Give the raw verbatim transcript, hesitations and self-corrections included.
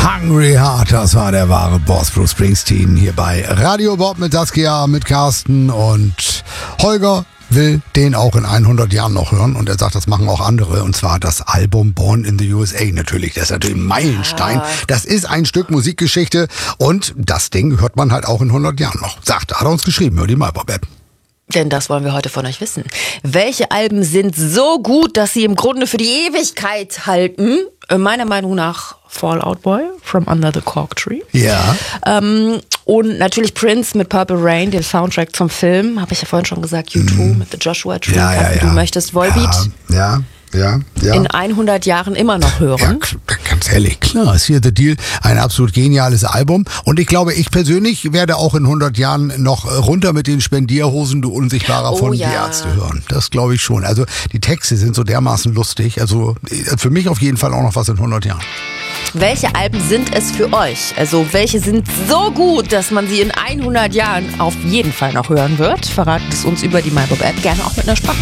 Hungry Heart, das war der wahre Boss Bruce Springsteen hier bei Radio Bob mit Saskia, mit Carsten und Holger will den auch in hundert Jahren noch hören und er sagt, das machen auch andere und zwar das Album Born in the U S A natürlich. Das ist natürlich ein Meilenstein. Ja. Das ist ein Stück Musikgeschichte und das Ding hört man halt auch in hundert Jahren noch. Sagt, hat er uns geschrieben, hör die mal, Bob. Denn das wollen wir heute von euch wissen. Welche Alben sind so gut, dass sie im Grunde für die Ewigkeit halten? Meiner Meinung nach Fall Out Boy from Under the Cork Tree. Ja. Ähm, und natürlich Prince mit Purple Rain, den Soundtrack zum Film. Habe ich ja vorhin schon gesagt. U zwei mm. mit The Joshua Tree. Ja, ja, ja. Du möchtest Volbeat. Ja, ja, ja. In hundert Jahren immer noch hören. Ja, ganz ehrlich, klar, ist hier The Deal ein absolut geniales Album. Und ich glaube, ich persönlich werde auch in hundert Jahren noch runter mit den Spendierhosen, du Unsichtbarer, von oh, ja. Die Ärzte hören. Das glaube ich schon. Also die Texte sind so dermaßen lustig. Also für mich auf jeden Fall auch noch was in hundert Jahren. Welche Alben sind es für euch? Also welche sind so gut, dass man sie in hundert Jahren auf jeden Fall noch hören wird? Verratet es uns über die MyBob-App, gerne auch mit einer Sprache.